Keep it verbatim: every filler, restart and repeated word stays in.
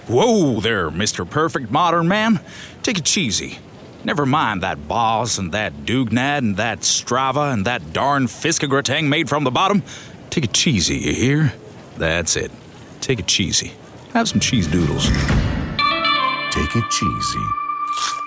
Whoa there, Mister Perfect Modern Man. Take it cheesy. Never mind that Boss and that Dugnad and that Strava and that darn Fiskagratang made from the bottom. Take it cheesy, you hear? That's it. Take it cheesy. Have some cheese doodles. Take it cheesy.